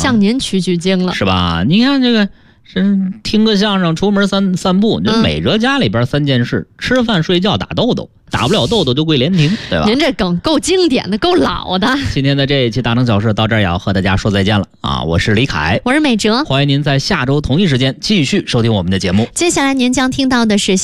向您取经了， 是吧？你看这个。听个相声，出门散步，就每个家里边3件事：吃饭、睡觉、打豆豆，打不了豆豆就跪莲亭，对吧？ 您这梗够经典的，够老的。 今天的这一期大城小事到这儿也要和大家说再见了啊！我是李凯， 我是美哲， 欢迎您在下周同一时间继续收听我们的节目。 接下来您将听到的是